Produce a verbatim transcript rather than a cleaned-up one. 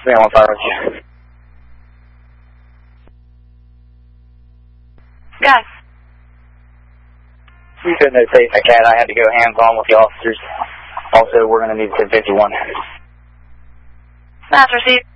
Man, one fire with you. Gus. You couldn't have saved that cat. I had to go hands-on with the officers. Also, we're going to need ten fifty-one. Master, see.